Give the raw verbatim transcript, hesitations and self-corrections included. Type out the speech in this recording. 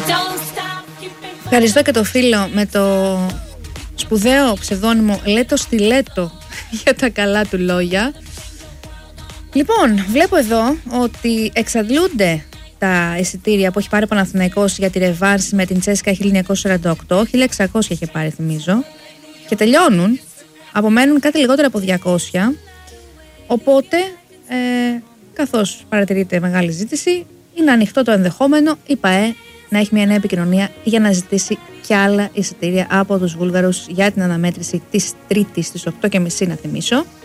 Ευχαριστώ και το φίλο με το σπουδαίο ψευδόνυμο Λέτο Στιλέτο για τα καλά του λόγια. Λοιπόν, βλέπω εδώ ότι εξαντλούνται τα εισιτήρια που έχει πάρει ο Παναθηναϊκός για τη ρεβάνση με την Τσέσκα χίλια εννιακόσια σαράντα οκτώ. χίλια εξακόσια είχε πάρει, θυμίζω. Και τελειώνουν. Απομένουν κάτι λιγότερο από διακόσια. Οπότε, ε, καθώς παρατηρείται μεγάλη ζήτηση, είναι ανοιχτό το ενδεχόμενο η ΠΑΕ να έχει μια νέα επικοινωνία για να ζητήσει και άλλα εισιτήρια από τους Βούλγαρους για την αναμέτρηση της Τρίτης στις οκτώ και μισή, να θυμίσω.